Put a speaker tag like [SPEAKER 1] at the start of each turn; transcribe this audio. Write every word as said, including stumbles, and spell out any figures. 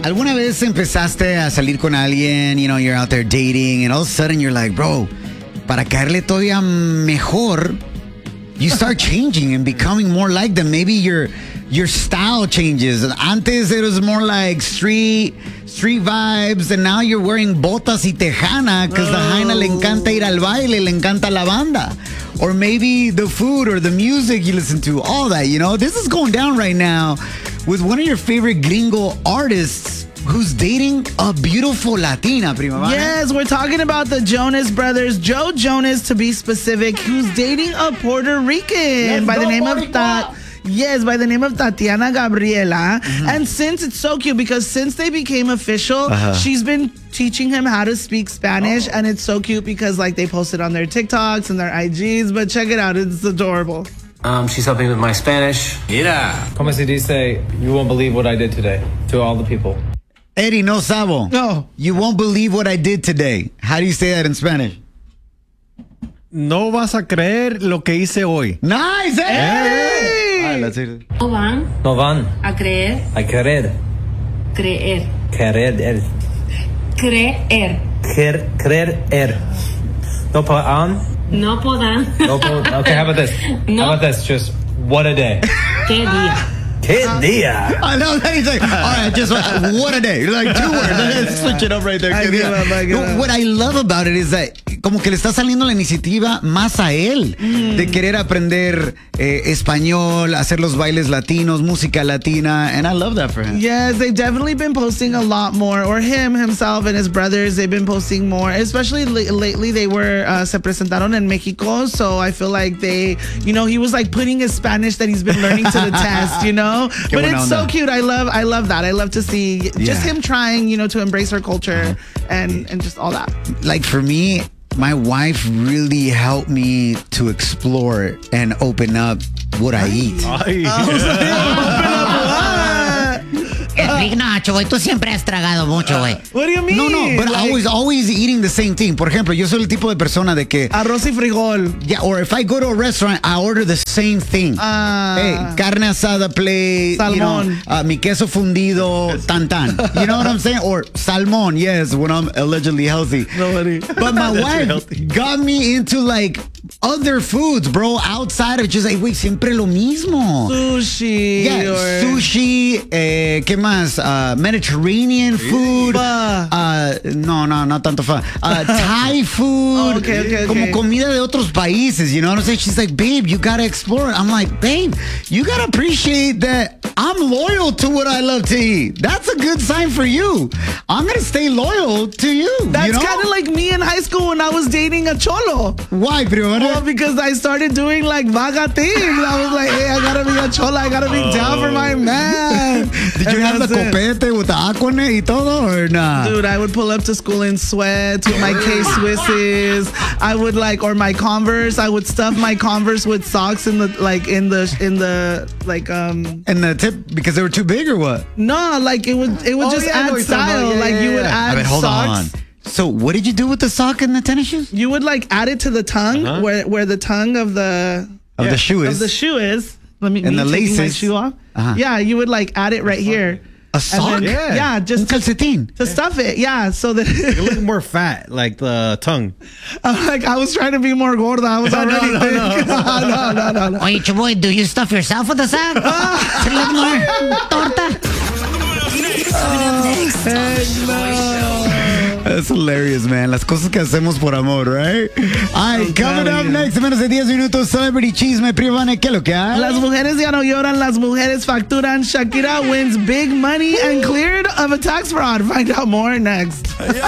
[SPEAKER 1] ¿Alguna vez empezaste a salir con alguien, you know, you're out there dating, and all of a sudden you're like, bro, para caerle todavía mejor, you start changing and becoming more like them. Maybe your your style changes. Antes it was more like street street vibes, and now you're wearing botas y tejana because oh. the Jaina le encanta ir al baile, le encanta la banda. Or maybe the food or the music you listen to, all that, you know. This is going down right now with one of your favorite gringo artists who's dating a beautiful Latina, prima.
[SPEAKER 2] Yes, we're talking about the Jonas Brothers, Joe Jonas to be specific, who's dating a Puerto Rican Let's by the name Puerto of Ta- Yes, by the name of Tatiana Gabriela. Mm-hmm. And since it's so cute, because since they became official, uh-huh. she's been teaching him how to speak Spanish. Oh. And it's so cute because like they post it on their TikToks and their I Gs. But check it out. It's adorable.
[SPEAKER 3] Um, she's helping with my Spanish.
[SPEAKER 4] Mira. Como se dice, you won't believe what I did today to all the people.
[SPEAKER 1] Eddie, no sabo.
[SPEAKER 2] No.
[SPEAKER 1] You won't believe what I did today. How do you say that in Spanish?
[SPEAKER 5] No vas a creer lo que hice hoy.
[SPEAKER 1] Nice, Eddie!
[SPEAKER 2] Hey!
[SPEAKER 6] No van.
[SPEAKER 4] No van.
[SPEAKER 6] A creer.
[SPEAKER 4] A querer.
[SPEAKER 6] Creer.
[SPEAKER 4] Querer.
[SPEAKER 6] Creer.
[SPEAKER 4] Quer, creer. Er. No podrán.
[SPEAKER 6] No podrán.
[SPEAKER 4] No pod- okay, how about this?
[SPEAKER 6] No.
[SPEAKER 4] How about this? Just what a day.
[SPEAKER 6] Qué día.
[SPEAKER 4] Qué día.
[SPEAKER 1] I know that he's like, all right, just what a day. Like two words. Switch it up right there.
[SPEAKER 2] I give up, I give up.
[SPEAKER 1] What I love about it is that como que le está saliendo la iniciativa más a él mm. de querer aprender eh, español, hacer los bailes latinos, música latina, and I love that for him.
[SPEAKER 2] Yes, they've definitely been posting a lot more, or him, himself, and his brothers, they've been posting more, especially l- lately they were, uh, se presentaron en Mexico, so I feel like they, you know, he was like putting his Spanish that he's been learning to the test, you know? Qué but it's onda. So cute. I love I love that. I love to see just yeah. him trying, you know, to embrace our culture and, and just all that.
[SPEAKER 1] Like for me, my wife really helped me to explore and open up what I eat.
[SPEAKER 2] Ay. Oh,
[SPEAKER 7] Ignacio, güey, tú siempre has tragado mucho, güey.
[SPEAKER 2] What do you mean?
[SPEAKER 1] No, no, but like, I was always eating the same thing. Por ejemplo, yo soy el tipo de persona de que
[SPEAKER 2] arroz y frijol.
[SPEAKER 1] Yeah, or if I go to a restaurant, I order the same thing.
[SPEAKER 2] Uh,
[SPEAKER 1] hey, carne asada plate,
[SPEAKER 2] salmon.
[SPEAKER 1] You know, uh, mi queso fundido, tan tan. You know what I'm saying? Or salmon, yes, when I'm allegedly healthy.
[SPEAKER 2] Nobody.
[SPEAKER 1] But my wife got me into like other foods, bro, outside of just like, wait, siempre lo mismo.
[SPEAKER 2] Sushi.
[SPEAKER 1] Yeah,
[SPEAKER 2] or...
[SPEAKER 1] sushi, eh, ¿qué más? Uh, Mediterranean food. Uh, no, no, no tanto fa. Uh, Thai food.
[SPEAKER 2] Oh, okay, okay, okay.
[SPEAKER 1] Como comida de otros países, you know what I'm saying? She's like, babe, you gotta explore it. I'm like, babe, you gotta appreciate that I'm loyal to what I love to eat. That's a good sign for you. I'm gonna stay loyal to you.
[SPEAKER 2] That's
[SPEAKER 1] you know?
[SPEAKER 2] kind of like me in high school when I was dating a cholo.
[SPEAKER 1] Why, primo?
[SPEAKER 2] Well, because I started doing like vaga things. I was like, hey, I gotta be a chola. I gotta be oh. down for my man.
[SPEAKER 1] Did you have the copete with the aquanet y todo or not?
[SPEAKER 2] Dude, I would pull up to school in sweats with my K-Swisses. I would like, or my Converse. I would stuff my Converse with socks in the like in the in the like um.
[SPEAKER 1] In the tip because they were too big or what?
[SPEAKER 2] No, like it would it would
[SPEAKER 1] oh,
[SPEAKER 2] just
[SPEAKER 1] yeah,
[SPEAKER 2] add style.
[SPEAKER 1] Yeah,
[SPEAKER 2] like
[SPEAKER 1] yeah,
[SPEAKER 2] you would
[SPEAKER 1] yeah.
[SPEAKER 2] add
[SPEAKER 1] I mean, hold
[SPEAKER 2] socks.
[SPEAKER 1] On. So what did you do with the sock and the tennis shoes?
[SPEAKER 2] You would like add it to the tongue uh-huh. where where the tongue of the
[SPEAKER 1] of yeah, the shoe is
[SPEAKER 2] of the shoe is. Let me
[SPEAKER 1] and
[SPEAKER 2] me
[SPEAKER 1] the laces.
[SPEAKER 2] My shoe off. Uh-huh. Yeah, you would like add it right here.
[SPEAKER 1] A sock?
[SPEAKER 2] Then, yeah. yeah, just
[SPEAKER 1] to,
[SPEAKER 2] to stuff it. Yeah, so that
[SPEAKER 5] it looked more fat, like the tongue.
[SPEAKER 2] I'm like, I was trying to be more gorda. I was already
[SPEAKER 1] no, no,
[SPEAKER 2] thick.
[SPEAKER 1] no.
[SPEAKER 2] no, no, no, no.
[SPEAKER 7] Oye, Chaboy, do you stuff yourself with the sack? To look more torta?
[SPEAKER 1] Oh, heck no. That's hilarious, man. Las cosas que hacemos por amor, right? All right, coming up next, en menos de diez minutos, Celebrity Chisme, Privane, ¿qué es lo que hay?
[SPEAKER 2] Las mujeres ya no lloran, las mujeres facturan. Shakira wins big money and cleared of a tax fraud. Find out more next.